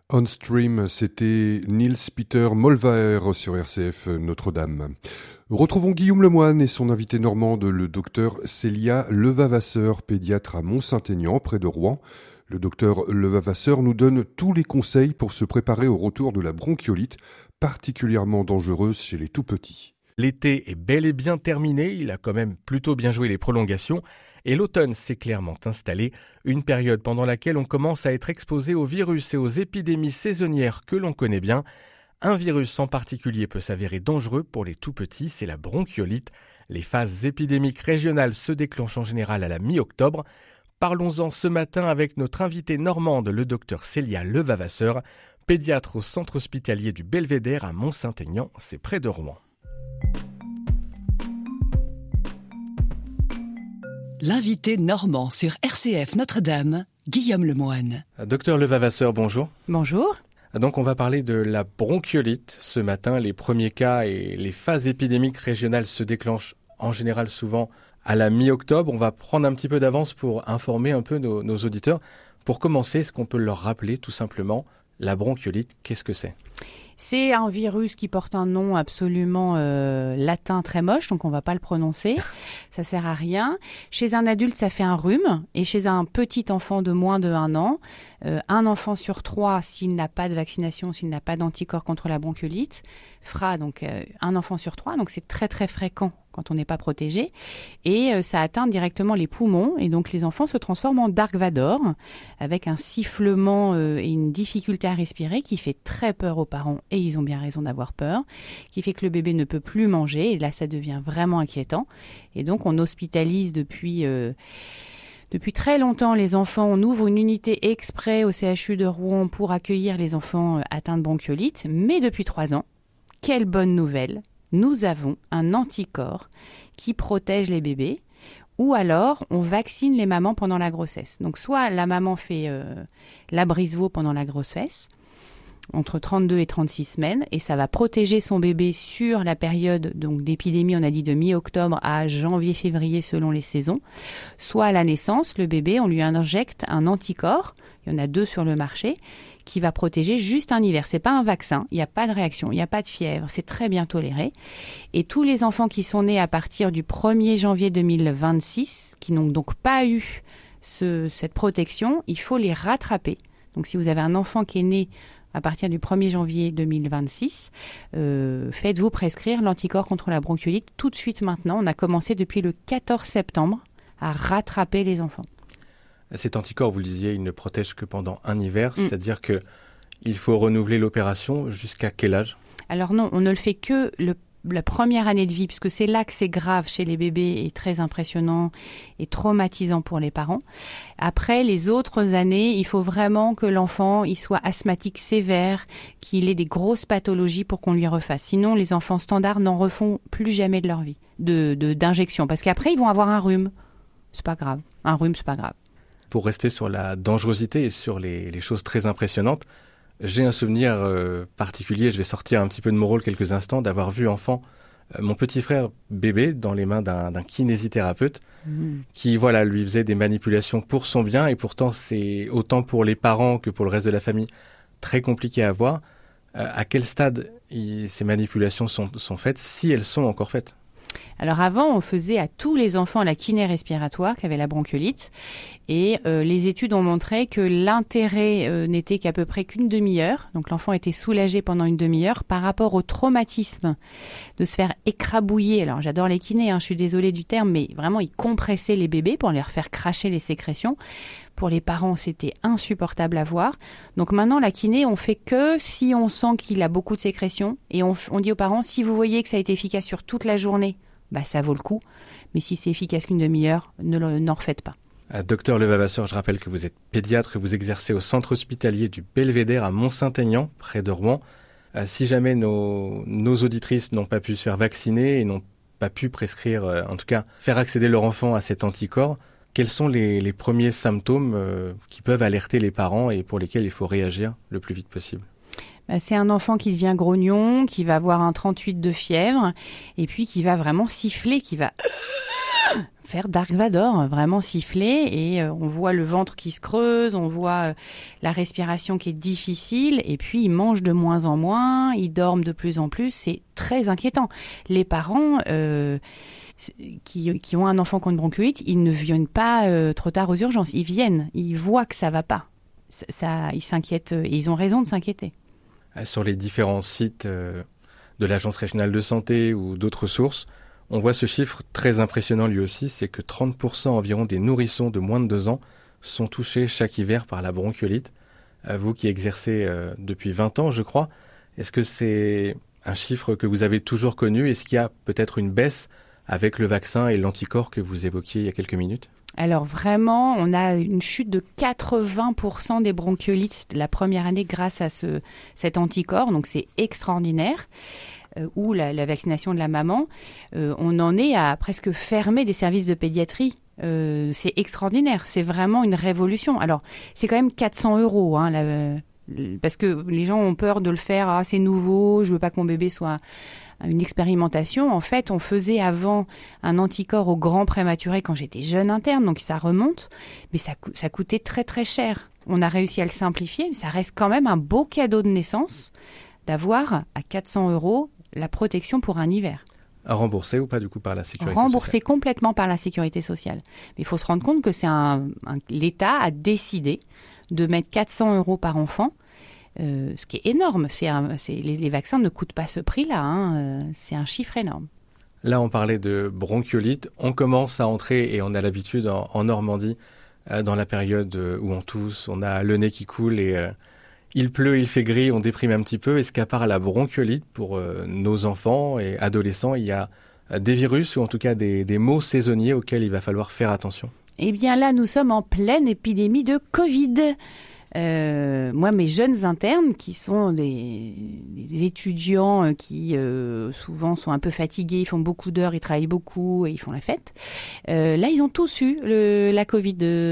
On Stream, c'était Niels Peter Molvaer sur RCF Notre-Dame. Retrouvons Guillaume Lemoine et son invité normande, le docteur Célia Levavasseur, pédiatre à Mont-Saint-Aignan, près de Rouen. Le docteur Levavasseur nous donne tous les conseils pour se préparer au retour de la bronchiolite, particulièrement dangereuse chez les tout-petits. L'été est bel et bien terminé, il a quand même plutôt bien joué les prolongations. Et l'automne s'est clairement installé, une période pendant laquelle on commence à être exposé aux virus et aux épidémies saisonnières que l'on connaît bien. Un virus en particulier peut s'avérer dangereux pour les tout-petits, c'est la bronchiolite. Les phases épidémiques régionales se déclenchent en général à la mi-octobre. Parlons-en ce matin avec notre invitée normande, le docteur Célia Levavasseur, pédiatre au centre hospitalier du Belvédère à Mont-Saint-Aignan, c'est près de Rouen. L'invité normand sur RCF Notre-Dame, Guillaume Lemoine. Docteur Levavasseur, bonjour. Bonjour. Donc on va parler de la bronchiolite ce matin. Les premiers cas et les phases épidémiques régionales se déclenchent en général souvent à la mi-octobre. On va prendre un petit peu d'avance pour informer un peu nos auditeurs. Pour commencer, est-ce qu'on peut leur rappeler tout simplement la bronchiolite, qu'est-ce que c'est ? C'est un virus qui porte un nom absolument latin très moche, donc on ne va pas le prononcer. Ça sert à rien. Chez un adulte, ça fait un rhume. Et chez un petit enfant de moins de 1 an, un enfant sur 3, s'il n'a pas de vaccination, s'il n'a pas d'anticorps contre la bronchiolite, fera donc un enfant sur 3. Donc c'est très très fréquent quand on n'est pas protégé. Et ça atteint directement les poumons. Et donc les enfants se transforment en Dark Vador, avec un sifflement et une difficulté à respirer qui fait très peur aux parents. Et ils ont bien raison d'avoir peur, qui fait que le bébé ne peut plus manger. Et là, ça devient vraiment inquiétant. Et donc, on hospitalise depuis très longtemps les enfants. On ouvre une unité exprès au CHU de Rouen pour accueillir les enfants atteints de bronchiolite. Mais depuis 3 ans, quelle bonne nouvelle, nous avons un anticorps qui protège les bébés. Ou alors, on vaccine les mamans pendant la grossesse. Donc, soit la maman fait la Brisevaux pendant la grossesse, entre 32 et 36 semaines, et ça va protéger son bébé sur la période donc d'épidémie, on a dit de mi-octobre à janvier-février selon les saisons. Soit à la naissance, le bébé, on lui injecte un anticorps, il y en a 2 sur le marché, qui va protéger juste un hiver. C'est pas un vaccin, il n'y a pas de réaction, il n'y a pas de fièvre, c'est très bien toléré. Et tous les enfants qui sont nés à partir du 1er janvier 2026, qui n'ont donc pas eu cette protection, il faut les rattraper. Donc si vous avez un enfant qui est né à partir du 1er janvier 2026, faites-vous prescrire l'anticorps contre la bronchiolite tout de suite maintenant. On a commencé depuis le 14 septembre à rattraper les enfants. Cet anticorps, vous le disiez, il ne protège que pendant un hiver, c'est-à-dire qu'il faut renouveler l'opération jusqu'à quel âge ? Alors non, on ne le fait que la première année de vie, puisque c'est là que c'est grave chez les bébés et très impressionnant et traumatisant pour les parents. Après, les autres années, il faut vraiment que l'enfant il soit asthmatique sévère, qu'il ait des grosses pathologies pour qu'on lui refasse. Sinon, les enfants standards n'en refont plus jamais de leur vie d'injection, parce qu'après, ils vont avoir un rhume. C'est pas grave. Un rhume, c'est pas grave. Pour rester sur la dangerosité et sur les choses très impressionnantes, j'ai un souvenir particulier, je vais sortir un petit peu de mon rôle quelques instants, d'avoir vu enfant mon petit frère bébé dans les mains d'un kinésithérapeute qui lui faisait des manipulations pour son bien, et pourtant c'est autant pour les parents que pour le reste de la famille très compliqué à voir. À quel stade ces manipulations sont faites, si elles sont encore faites ? Alors avant, on faisait à tous les enfants la kiné respiratoire qui avait la bronchiolite, et les études ont montré que l'intérêt n'était qu'à peu près qu'une demi-heure. Donc l'enfant était soulagé pendant une demi-heure par rapport au traumatisme de se faire écrabouiller. Alors j'adore les kinés, je suis désolée du terme, mais vraiment ils compressaient les bébés pour leur faire cracher les sécrétions. Pour les parents, c'était insupportable à voir. Donc maintenant, la kiné, on fait que si on sent qu'il a beaucoup de sécrétions. Et on dit aux parents, si vous voyez que ça a été efficace sur toute la journée, ça vaut le coup. Mais si c'est efficace qu'une demi-heure, n'en refaites pas. Docteur Levavasseur, je rappelle que vous êtes pédiatre, que vous exercez au centre hospitalier du Belvédère à Mont-Saint-Aignan, près de Rouen. Si jamais nos auditrices n'ont pas pu se faire vacciner et n'ont pas pu prescrire, en tout cas faire accéder leur enfant à cet anticorps, quels sont les premiers symptômes qui peuvent alerter les parents et pour lesquels il faut réagir le plus vite possible ? C'est un enfant qui devient grognon, qui va avoir un 38 de fièvre, et puis qui va vraiment siffler, qui va faire Dark Vador, vraiment siffler, et on voit le ventre qui se creuse, on voit la respiration qui est difficile, et puis ils mangent de moins en moins, ils dorment de plus en plus, c'est très inquiétant. Les parents qui ont un enfant qui a une bronchiolite, ils ne viennent pas trop tard aux urgences, ils viennent, ils voient que ça va pas. Ils s'inquiètent, et ils ont raison de s'inquiéter. Sur les différents sites de l'Agence régionale de santé ou d'autres sources, on voit ce chiffre très impressionnant lui aussi, c'est que 30% environ des nourrissons de moins de 2 ans sont touchés chaque hiver par la bronchiolite. Vous qui exercez depuis 20 ans, je crois, est-ce que c'est un chiffre que vous avez toujours connu? Est-ce qu'il y a peut-être une baisse avec le vaccin et l'anticorps que vous évoquiez il y a quelques minutes? Alors vraiment, on a une chute de 80% des bronchiolites la première année grâce à cet anticorps, donc c'est extraordinaire. Ou la vaccination de la maman, on en est à presque fermer des services de pédiatrie. C'est extraordinaire, c'est vraiment une révolution. Alors, c'est quand même 400 €, hein, parce que les gens ont peur de le faire. Ah, c'est nouveau, je veux pas que mon bébé soit une expérimentation. En fait, on faisait avant un anticorps aux grands prématurés quand j'étais jeune interne, donc ça remonte, mais ça coûtait très très cher. On a réussi à le simplifier, mais ça reste quand même un beau cadeau de naissance d'avoir à 400 € la protection pour un hiver. Remboursé ou pas du coup par la sécurité sociale? Remboursé complètement par la sécurité sociale. Mais il faut se rendre compte que l'État a décidé de mettre 400 € par enfant, ce qui est énorme. Les vaccins ne coûtent pas ce prix-là, hein, c'est un chiffre énorme. Là, on parlait de bronchiolite. On commence à entrer, et on a l'habitude en Normandie, dans la période où on tousse, on a le nez qui coule et il pleut, il fait gris, on déprime un petit peu. Est-ce qu'à part la bronchiolite, pour nos enfants et adolescents, il y a des virus ou en tout cas des maux saisonniers auxquels il va falloir faire attention? Eh bien là, nous sommes en pleine épidémie de Covid. Moi, mes jeunes internes, qui sont des étudiants qui souvent sont un peu fatigués, ils font beaucoup d'heures, ils travaillent beaucoup et ils font la fête. Là, ils ont tous eu la Covid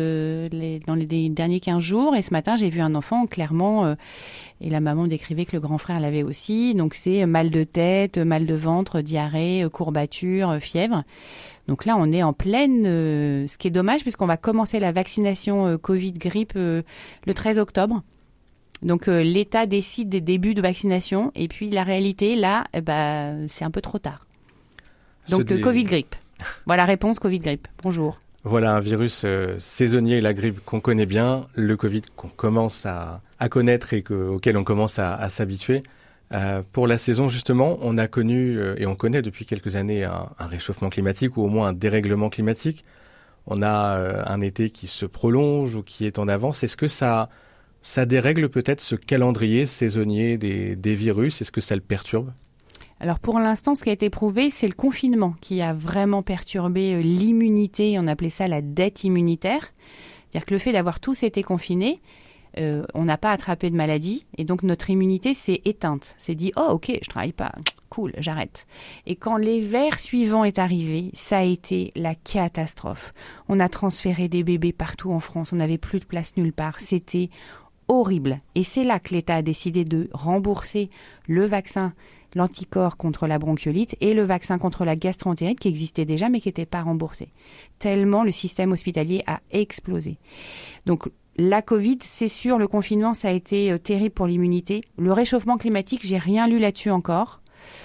dans les derniers 15 jours. Et ce matin, j'ai vu un enfant clairement, et la maman décrivait que le grand frère l'avait aussi. Donc c'est mal de tête, mal de ventre, diarrhée, courbature, fièvre. Donc là, on est en pleine, ce qui est dommage puisqu'on va commencer la vaccination Covid-grippe le 13 octobre. Donc l'État décide des débuts de vaccination et puis la réalité, là, c'est un peu trop tard. Donc Covid-grippe. Voilà, réponse Covid-grippe. Bonjour. Voilà un virus saisonnier, la grippe qu'on connaît bien, le Covid qu'on commence à connaître et auquel on commence à s'habituer. Pour la saison, justement, on a connu et on connaît depuis quelques années un réchauffement climatique ou au moins un dérèglement climatique. On a un été qui se prolonge ou qui est en avance. Est-ce que ça dérègle peut-être ce calendrier saisonnier des virus? Est-ce que ça le perturbe? Alors pour l'instant, ce qui a été prouvé, c'est le confinement qui a vraiment perturbé l'immunité. On appelait ça la dette immunitaire. C'est-à-dire que le fait d'avoir tous été confinés, on n'a pas attrapé de maladie et donc notre immunité s'est éteinte. C'est dit, oh ok, je travaille pas, cool, j'arrête. Et quand l'hiver suivant est arrivé, ça a été la catastrophe. On a transféré des bébés partout en France, on n'avait plus de place nulle part. C'était horrible. Et c'est là que l'État a décidé de rembourser le vaccin, l'anticorps contre la bronchiolite et le vaccin contre la gastro-entérite qui existait déjà mais qui n'était pas remboursé. Tellement le système hospitalier a explosé. Donc la Covid, c'est sûr, le confinement, ça a été terrible pour l'immunité. Le réchauffement climatique, j'ai rien lu là-dessus encore.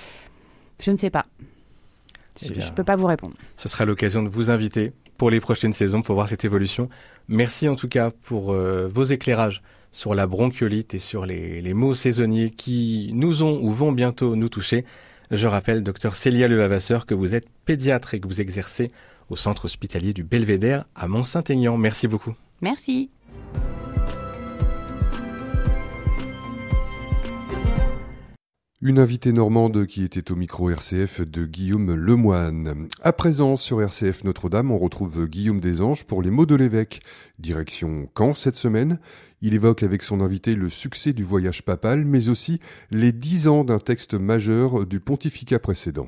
Je ne sais pas. Je ne peux pas vous répondre. Ce sera l'occasion de vous inviter pour les prochaines saisons pour voir cette évolution. Merci en tout cas pour vos éclairages sur la bronchiolite et sur les maux saisonniers qui nous ont ou vont bientôt nous toucher. Je rappelle, Dr Célia Levavasseur, que vous êtes pédiatre et que vous exercez au centre hospitalier du Belvédère à Mont-Saint-Aignan. Merci beaucoup. Merci. Une invitée normande qui était au micro RCF de Guillaume Lemoine. À présent, sur RCF Notre-Dame, on retrouve Guillaume Desanges pour les mots de l'évêque. Direction Caen cette semaine. Il évoque avec son invité le succès du voyage papal, mais aussi les 10 ans d'un texte majeur du pontificat précédent.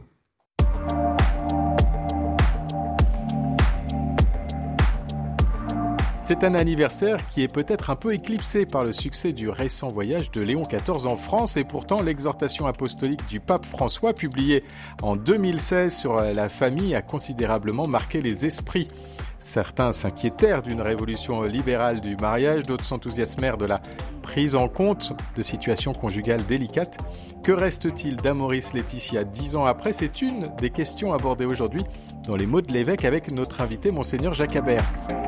C'est un anniversaire qui est peut-être un peu éclipsé par le succès du récent voyage de Léon XIV en France et pourtant l'exhortation apostolique du pape François publiée en 2016 sur la famille a considérablement marqué les esprits. Certains s'inquiétèrent d'une révolution libérale du mariage, d'autres s'enthousiasmèrent de la prise en compte de situations conjugales délicates. Que reste-t-il d'Amoris Laetitia 10 ans après ? C'est une des questions abordées aujourd'hui dans les mots de l'évêque avec notre invité Monseigneur Jacques Habert.